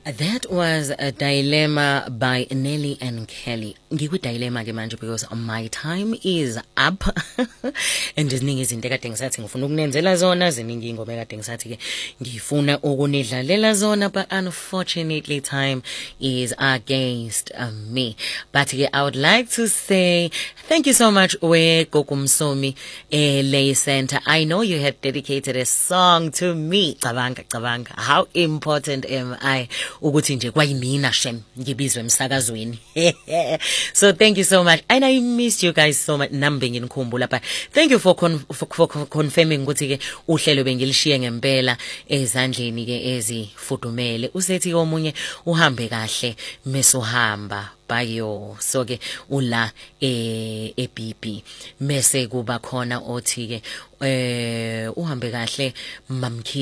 That was a dilemma by Nelly and Kelly. Dilemma ke manje because my time is up and ziningi izinto ekade ngisathi ngifuna ukunenzela zona, ziningi ingoma ekade ngisathi ke ngifuna ukunidlalela zona, but unfortunately time is against me. But ke I would like to say thank you so much Gokumsomi Lay Center. I know you have dedicated a song to me. Cabanga. How important am I? Ukuthi nje kwayimina shem ngibizwe emsakazweni. So thank you so much, and I missed you guys so much. Nambing inkhumbula, but thank you for confirming ukuthi ke uhlelo bengilishiye ngempela ezandleni ke ezifudumele. Usethi omunye uhambe kahle mesuhamba bayo, so ke ula eBB mese kuba khona othi ke uhambe kahle mamkhi